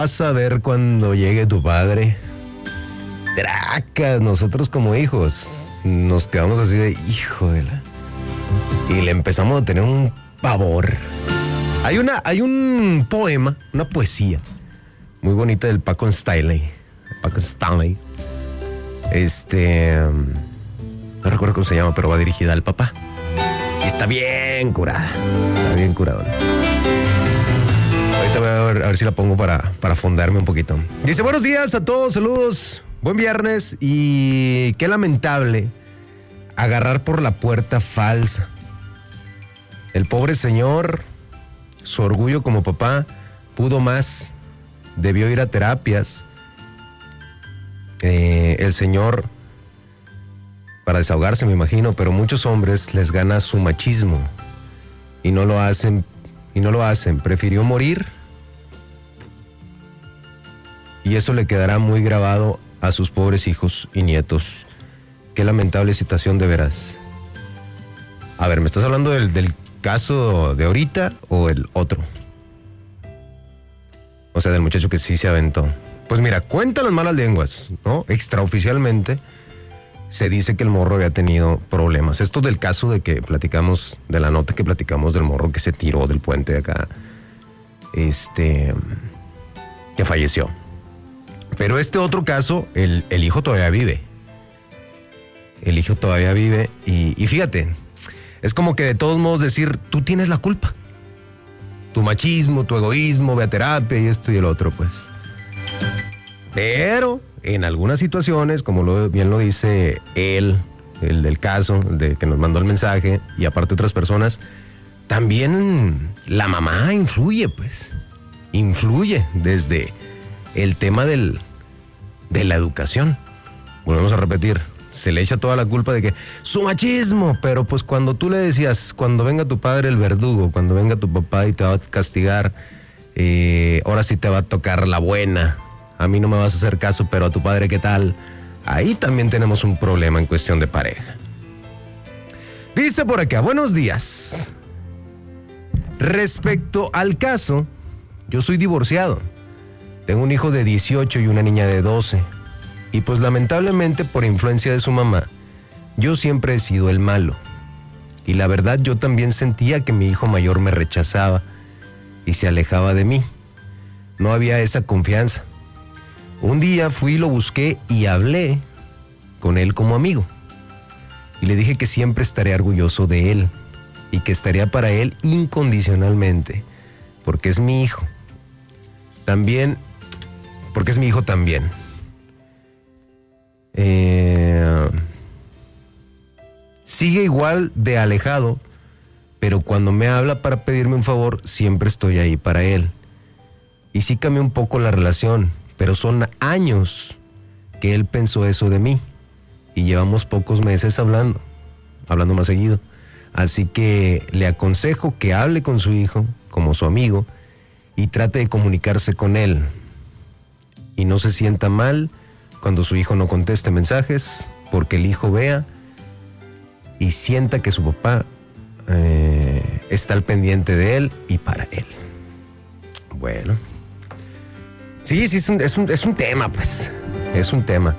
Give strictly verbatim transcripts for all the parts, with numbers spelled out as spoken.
Vas a ver cuando llegue tu padre. Tracas, nosotros como hijos nos quedamos así de hijo de la... Y le empezamos a tener un pavor. Hay una, hay un poema, una poesía muy bonita del Paco Stanley. Paco Stanley. Este... No recuerdo cómo se llama, pero va dirigida al papá. Y está bien curada. Está bien curada. Ahorita voy a ver, a ver si la pongo para, para fondarme un poquito. Dice, buenos días a todos, saludos, buen viernes. Y qué lamentable agarrar por la puerta falsa. El pobre señor, su orgullo como papá, pudo más. Debió ir a terapias. Eh, el señor, para desahogarse me imagino, pero muchos hombres les gana su machismo. Y no lo hacen, y no lo hacen. Prefirió morir. Y eso le quedará muy grabado a sus pobres hijos y nietos. Qué lamentable situación de veras. A ver, ¿me estás hablando del, del caso de ahorita o el otro? O sea, del muchacho que sí se aventó. Pues mira, cuentan las malas lenguas, ¿no? Extraoficialmente se dice que el morro había tenido problemas. Esto del caso de que platicamos, de la nota que platicamos del morro que se tiró del puente de acá, este, que falleció. Pero este otro caso, el, el hijo todavía vive. El hijo todavía vive y, y fíjate, es como que de todos modos decir, tú tienes la culpa. Tu machismo, tu egoísmo, ve a terapia y esto y el otro, pues. Pero en algunas situaciones, como lo, bien lo dice él, el del caso, el de que nos mandó el mensaje, y aparte otras personas, también la mamá influye, pues. Influye desde el tema del, de la educación. Volvemos a repetir, se le echa toda la culpa de que su machismo, pero pues cuando tú le decías, cuando venga tu padre el verdugo, cuando venga tu papá y te va a castigar, eh, ahora sí te va a tocar la buena, a mí no me vas a hacer caso, pero a tu padre ¿qué tal? Ahí también tenemos un problema en cuestión de pareja. Dice por acá, buenos días. Respecto al caso, yo soy divorciado. Tengo un hijo de dieciocho y una niña de doce. Y pues lamentablemente por influencia de su mamá, yo siempre he sido el malo. Y la verdad yo también sentía que mi hijo mayor me rechazaba y se alejaba de mí. No había esa confianza. Un día fui y lo busqué y hablé con él como amigo. Y le dije que siempre estaré orgulloso de él y que estaría para él incondicionalmente, porque es mi hijo. También, porque es mi hijo también. Eh, sigue igual de alejado, pero cuando me habla para pedirme un favor, siempre estoy ahí para él. Y sí cambió un poco la relación, pero son años que él pensó eso de mí. Y llevamos pocos meses hablando, hablando más seguido. Así que le aconsejo que hable con su hijo, como su amigo, y trate de comunicarse con él. Y no se sienta mal cuando su hijo no conteste mensajes, porque el hijo vea y sienta que su papá eh, está al pendiente de él y para él. Bueno. Sí, sí, es un, es un, es un tema, pues. Es un tema.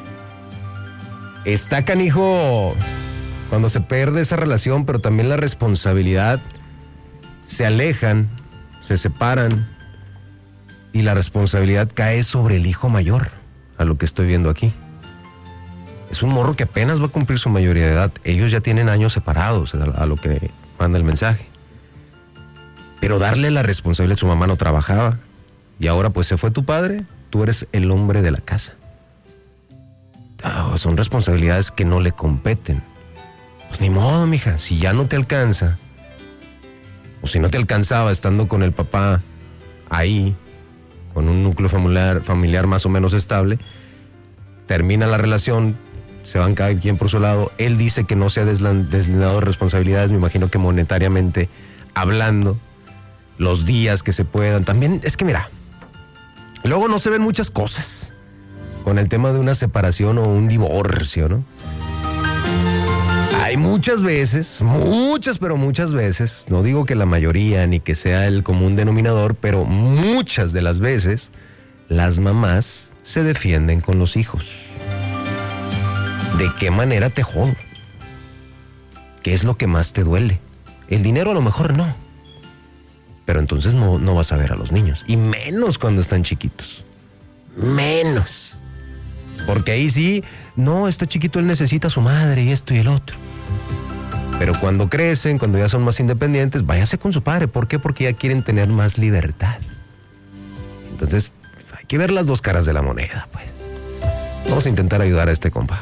Está canijo cuando se pierde esa relación, pero también la responsabilidad. Se alejan, se separan y la responsabilidad cae sobre el hijo mayor, a lo que estoy viendo aquí. Es un morro que apenas va a cumplir su mayoría de edad. Ellos ya tienen años separados, a, a lo que manda el mensaje. Pero darle la responsabilidad, su mamá no trabajaba y ahora pues se fue tu padre, tú eres el hombre de la casa. Oh, son responsabilidades que no le competen. Pues ni modo, mija, si ya no te alcanza, o si no te alcanzaba estando con el papá ahí, con un núcleo familiar, familiar más o menos estable, termina la relación, se van cada quien por su lado, él dice que no se ha deslindado de responsabilidades, me imagino que monetariamente hablando, los días que se puedan, también, es que mira, luego no se ven muchas cosas con el tema de una separación o un divorcio, ¿no? Hay muchas veces, muchas, pero muchas veces, no digo que la mayoría ni que sea el común denominador, pero muchas de las veces las mamás se defienden con los hijos. ¿De qué manera te jodo? ¿Qué es lo que más te duele? El dinero a lo mejor no. Pero entonces no, no vas a ver a los niños. Y menos cuando están chiquitos. Menos. Porque ahí sí, no, está chiquito, él necesita a su madre y esto y el otro. Pero cuando crecen, cuando ya son más independientes, váyase con su padre. ¿Por qué? Porque ya quieren tener más libertad. Entonces, hay que ver las dos caras de la moneda, pues. Vamos a intentar ayudar a este compa.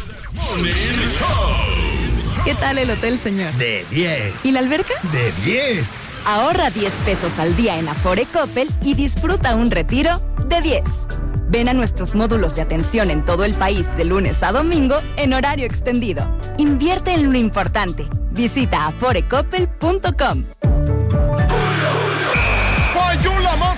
¿Qué tal el hotel, señor? De diez. ¿Y la alberca? De diez. Ahorra diez pesos al día en Afore Coppel y disfruta un retiro de diez. Ven a nuestros módulos de atención en todo el país de lunes a domingo en horario extendido. Invierte en lo importante. Visita afore coppel punto com. ¡Falló la más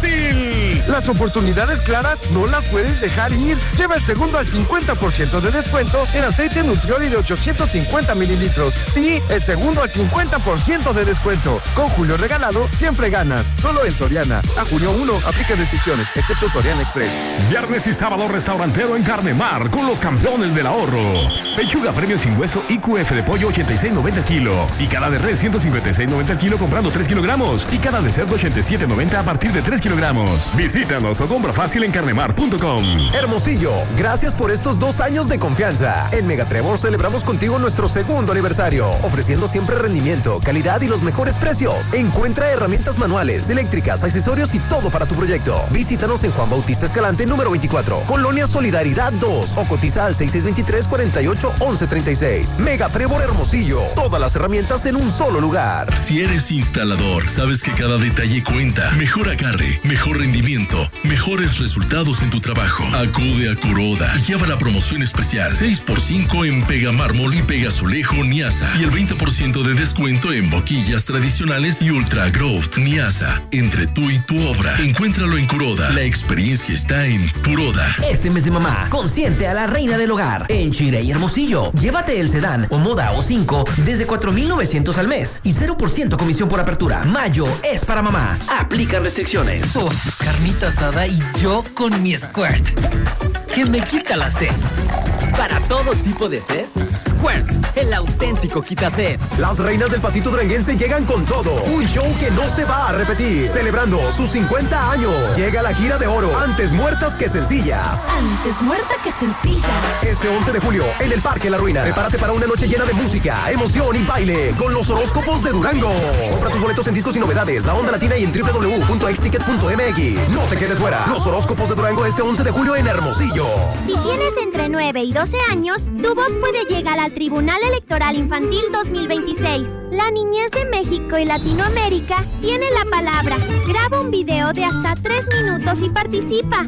fácil! Las oportunidades claras no las puedes dejar ir. Lleva el segundo al cincuenta por ciento de descuento en aceite Nutrioli de ochocientos cincuenta mililitros. Sí, el segundo al cincuenta por ciento de descuento. Con Julio Regalado, siempre ganas. Solo en Soriana. A junio uno, aplica restricciones, excepto Soriana Express. Viernes y sábado restaurantero en Carnemar con los campeones del ahorro. Pechuga premio sin hueso I Q F de pollo ochenta y seis noventa kilo. Y cada de res ciento cincuenta y seis noventa kilo comprando tres kilogramos. Y cada de cerdo ochenta y siete noventa a partir de tres kilogramos. Visítanos o compra fácil en carnemar punto com. Hermosillo, gracias por estos dos años de confianza. En Megatrevor celebramos contigo nuestro segundo aniversario, ofreciendo siempre rendimiento, calidad y los mejores precios. Encuentra herramientas manuales, eléctricas, accesorios y todo para tu proyecto. Visítanos en Juan Bautista Escalante número veinticuatro, Colonia Solidaridad dos, o cotiza al seis seis dos tres, cuatro ocho, once treinta y seis. Megatrevor Hermosillo, todas las herramientas en un solo lugar. Si eres instalador, sabes que cada detalle cuenta. Mejor agarre, mejor rendimiento, mejores resultados en tu trabajo. Acude a Kuroda y lleva la promoción especial seis por cinco en Pega Mármol y Pega Azulejo Niasa y el veinte por ciento de descuento en boquillas tradicionales y Ultra Growth Niasa. Entre tú y tu obra, encuéntralo en Kuroda. La experiencia está en Kuroda. Este mes de mamá, consiente a la reina del hogar en Chirey Hermosillo. Llévate el sedán o Moda O cinco desde cuatro mil novecientos al mes y cero por ciento comisión por apertura. Mayo es para mamá. Aplica restricciones. Uf, carnita asada y yo con mi Squirt, que me quita la sed. Para todo tipo de sed, Squirt, el auténtico quita-sed. Las reinas del pasito duranguense llegan con todo. Un show que no se va a repetir. Celebrando sus cincuenta años. Llega la gira de oro. Antes muertas que sencillas. Antes muerta que sencilla. Este once de julio, en el Parque La Ruina. Prepárate para una noche llena de música, emoción y baile. Con los horóscopos de Durango. Compra tus boletos en Discos y Novedades, La Onda Latina y en doble u doble u doble u punto exticket punto m x. No te quedes fuera. Los horóscopos de Durango este once de julio en Hermosillo. Si tienes entre nueve y doce años, tu voz puede llegar al Tribunal Electoral Infantil dos mil veintiséis. La niñez de México y Latinoamérica tiene la palabra. Graba un video de hasta tres minutos y participa.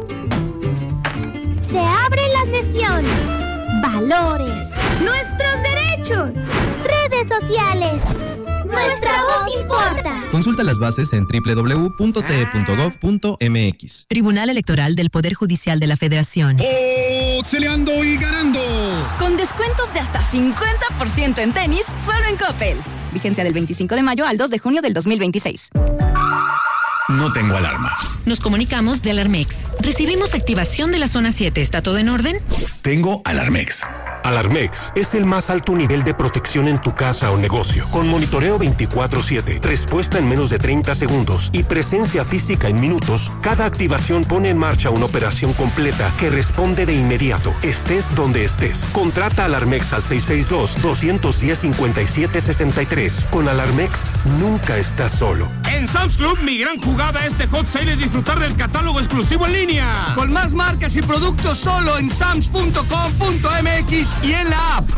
Se abre la sesión. Valores. Nuestros derechos. Redes sociales. Nuestra voz importa. Consulta las bases en doble u doble u doble u punto t e punto gov punto m x. Tribunal Electoral del Poder Judicial de la Federación. ¡Peleando y ganando! Con descuentos de hasta cincuenta por ciento en tenis, solo en Coppel. Vigencia del veinticinco de mayo al dos de junio del dos mil veintiséis. No tengo alarma. Nos comunicamos de Alarmex. Recibimos activación de la zona siete. ¿Está todo en orden? Tengo Alarmex. Alarmex es el más alto nivel de protección en tu casa o negocio, con monitoreo veinticuatro siete, respuesta en menos de treinta segundos y presencia física en minutos. Cada activación pone en marcha una operación completa que responde de inmediato, estés donde estés. Contrata Alarmex al seis seis dos, dos uno cero, cinco siete seis tres. Con Alarmex nunca estás solo. En Sam's Club, mi gran jugada este hot sale es disfrutar del catálogo exclusivo en línea. Con más marcas y productos solo en sams punto com punto m x y en la app.